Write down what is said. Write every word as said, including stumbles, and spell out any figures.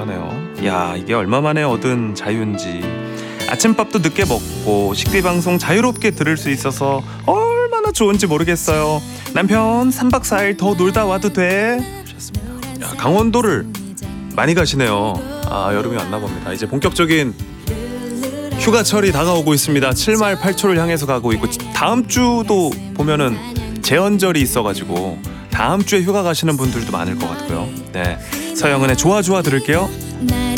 하네요. 야, 이게 얼마 만에 얻은 자유인지. 아침밥도 늦게 먹고 식비 방송 자유롭게 들을 수 있어서 얼마나 좋은지 모르겠어요. 남편 삼 박 사 일 더 놀다 와도 돼? 하셨습니다. 야, 강원도를 많이 가시네요. 아, 여름이 왔나 봅니다. 이제 본격적인 휴가철이 다가오고 있습니다. 칠 말 팔 초를 향해서 가고 있고, 다음 주도 보면은 제헌절이 있어가지고 다음 주에 휴가 가시는 분들도 많을 것 같고요. 네, 서영은의 좋아 좋아 들을게요.